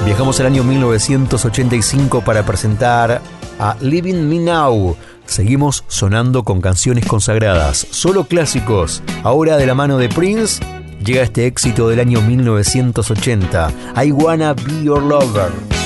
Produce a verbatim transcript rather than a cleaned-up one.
Viajamos al año mil novecientos ochenta y cinco para presentar a Living Me Now. Seguimos sonando con canciones consagradas, solo clásicos. Ahora, de la mano de Prince, llega este éxito del año mil novecientos ochenta, I Wanna Be Your Lover.